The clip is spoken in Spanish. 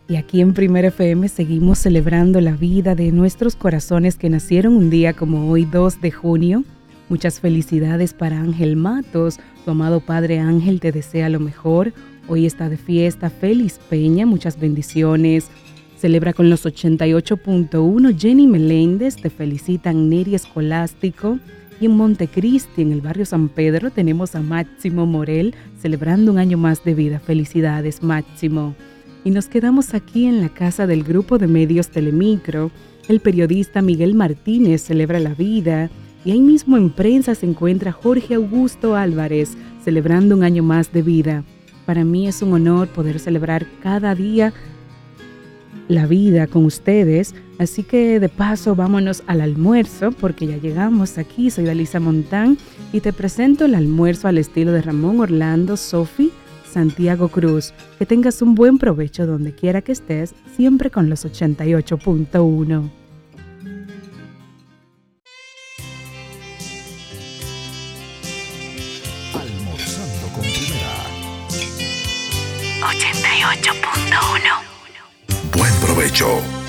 Y aquí en Primer FM seguimos celebrando la vida de nuestros corazones que nacieron un día como hoy, 2 de junio. Muchas felicidades para Ángel Matos, tu amado padre Ángel te desea lo mejor. Hoy está de fiesta Félix Peña, muchas bendiciones. Celebra con los 88.1 Jenny Meléndez, te felicitan Neri Escolástico. Y en Montecristi, en el barrio San Pedro, tenemos a Máximo Morel celebrando un año más de vida. Felicidades, Máximo. Y nos quedamos aquí en la casa del grupo de medios Telemicro. El periodista Miguel Martínez celebra la vida. Y ahí mismo en prensa se encuentra Jorge Augusto Álvarez celebrando un año más de vida. Para mí es un honor poder celebrar cada día la vida con ustedes, así que de paso vámonos al almuerzo porque ya llegamos aquí. Soy Dalisa Montán y te presento el almuerzo al estilo de Ramón Orlando, Sofi, Santiago Cruz. Que tengas un buen provecho donde quiera que estés, siempre con los 88.1. Almorzando con Primera 88.1. Buen provecho.